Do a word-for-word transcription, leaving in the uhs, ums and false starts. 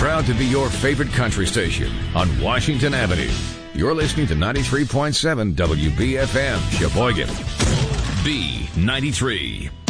Proud to be your favorite country station on Washington Avenue. You're listening to ninety-three point seven W B F M, Sheboygan. B ninety-three.